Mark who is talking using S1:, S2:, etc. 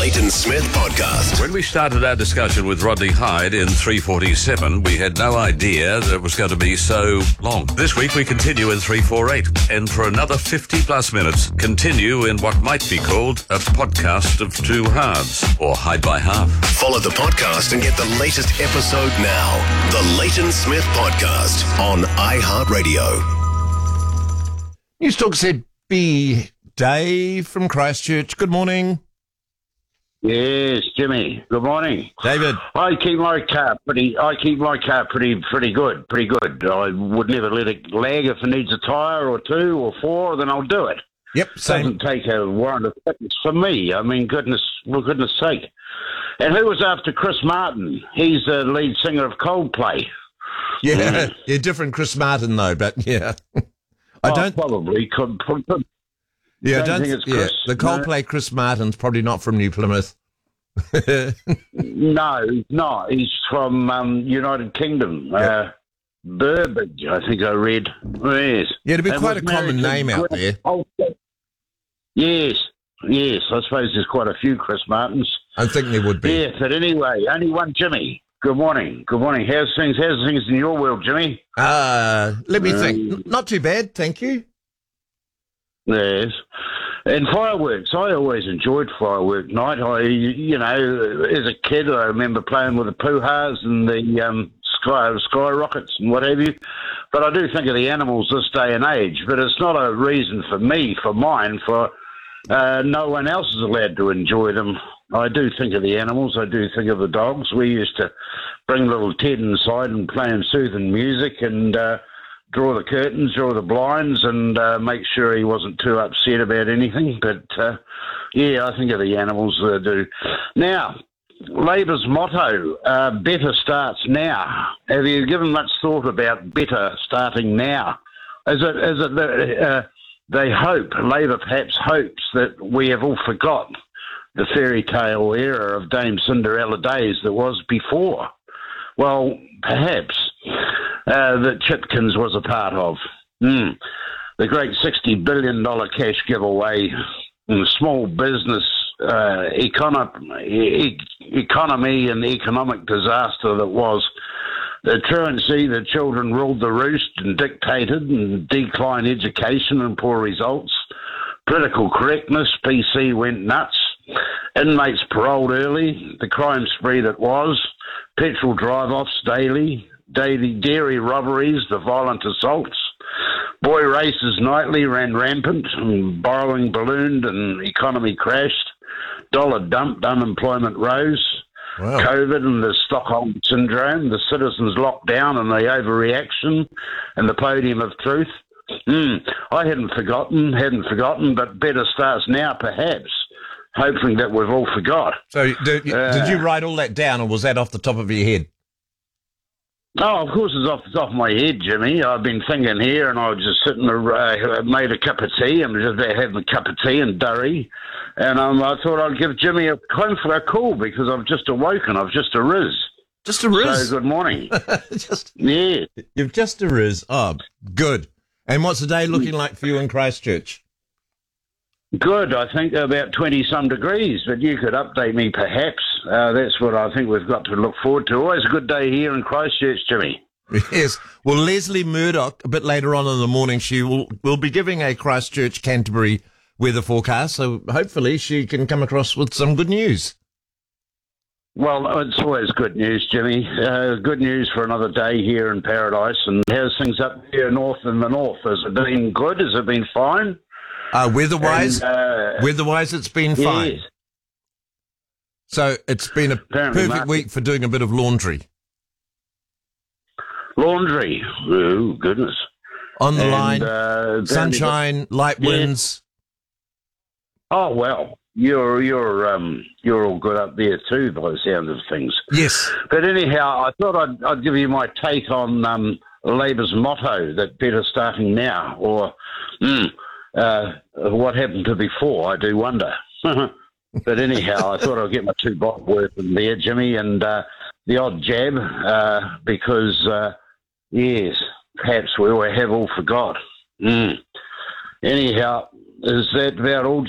S1: Leighton Smith Podcast.
S2: When we started our discussion with Rodney Hyde in 347, we had no idea that it was going to be so long. This week we continue in 348, and for another 50 plus minutes, continue in what might be called a podcast of two halves, or Hyde by half.
S1: Follow the podcast and get the latest episode now. The Leighton Smith Podcast on iHeartRadio.
S3: News Talk said B. Dave from Christchurch. Good morning.
S4: Yes, Jimmy. Good morning,
S3: David.
S4: I keep my car pretty good. I would never let it lag. If it needs a tyre or two or four, then I'll do it.
S3: Yep, same.
S4: Doesn't take a warrant of fitness for me. I mean, for goodness sake. And who was after Chris Martin? He's the lead singer of Coldplay.
S3: Yeah, different Chris Martin though, but yeah. I don't
S4: think it's Chris.
S3: The Coldplay Chris Martin's probably not from New Plymouth.
S4: No, he's not. He's from United Kingdom.
S3: Yep.
S4: Burbage, I think I read. Yes.
S3: Yeah, it'd be quite a common name out there.
S4: Yes. I suppose there's quite a few Chris Martins.
S3: I think there would be.
S4: Yeah, but anyway, only one Jimmy. Good morning. How's things in your world, Jimmy?
S3: Let me think. Not too bad, thank you.
S4: Yes. And fireworks. I always enjoyed firework night. As a kid, I remember playing with the Puhas and the sky rockets and what have you. But I do think of the animals this day and age. But it's not a reason for no one else is allowed to enjoy them. I do think of the animals. I do think of the dogs. We used to bring little Ted inside and play him soothing music and draw the curtains, draw the blinds, and make sure he wasn't too upset about anything. But, I think of the animals. I do. Now, Labour's motto, better starts now. Have you given much thought about better starting now? They hope, Labour perhaps hopes that we have all forgotten the fairy tale era of Dame Cinderella days that was before. Well, perhaps that Chipkins was a part of. The great $60 billion cash giveaway, small business economy and economic disaster that was. The truancy, the children ruled the roost and dictated, and decline education and poor results. Political correctness, PC went nuts. Inmates paroled early, the crime spree that was. Petrol drive-offs daily dairy robberies, the violent assaults. Boy races nightly ran rampant, and borrowing ballooned and economy crashed. Dollar dumped, unemployment rose.
S3: Wow.
S4: COVID and the Stockholm Syndrome, the citizens locked down and the overreaction and the podium of truth. I hadn't forgotten, but better starts now, perhaps, hoping that we've all forgot.
S3: So did you write all that down, or was that off the top of your head?
S4: Oh, of course it's off the top of my head, Jimmy. I've been thinking here, and I was just sitting there, made a cup of tea. I'm just having a cup of tea and durry. And I thought I'd give Jimmy a call because I've just awoken. I've just a riz.
S3: Just a riz?
S4: So good morning. Yeah.
S3: You've just a riz. Oh, good. And what's the day looking like for you in Christchurch?
S4: Good. I think about 20-some degrees, but you could update me perhaps. That's what I think we've got to look forward to. Always a good day here in Christchurch, Jimmy.
S3: Yes. Well, Leslie Murdoch, a bit later on in the morning, she will be giving a Christchurch Canterbury weather forecast, so hopefully she can come across with some good news.
S4: Well, it's always good news, Jimmy. Good news for another day here in paradise. And how's things up here in the north? Has it been good? Has it been fine?
S3: Weather-wise, it's been fine.
S4: Yes.
S3: So it's been a perfect week for doing a bit of laundry.
S4: Laundry? Oh, goodness.
S3: On the line, sunshine, light winds.
S4: Oh, well, you're all good up there too, by the sound of things.
S3: Yes.
S4: But anyhow, I thought I'd give you my take on Labour's motto, that better starting now, or what happened to before, I do wonder. But anyhow, I thought I'd get my two bob worth in there, Jimmy, and the odd jab, because, yes, perhaps we have all forgot. Anyhow, is that about all,